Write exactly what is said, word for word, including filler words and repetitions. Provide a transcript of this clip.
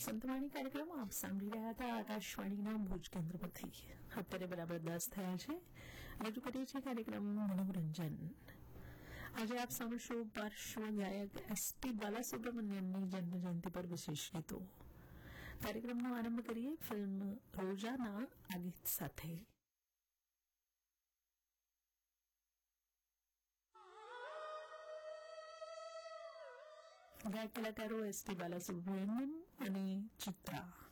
સંતવાણી કાર્યક્રમ આપ સાંભળી રહ્યા હતા આકાશવાણીના ભુજ કેન્દ્ર પરથી. અત્યારે બરાબર દસ થયા છે. રજૂ કરીએ છીએ કાર્યક્રમ મનોરંજન. આજે આપ સાંભળશો પાર્શ્વ ગાયક એસપી બાલાસુબ્રમણ્યમની જન્મ જયંતિ પર વિશેષ ગીતો. કાર્યક્રમનો આરંભ કરીએ ફિલ્મ રોજાના આ ગીત સાથે. ગાયક કલાકારો એસપી બાલાસુબ્રમણ્યમ અને ચિત્રા.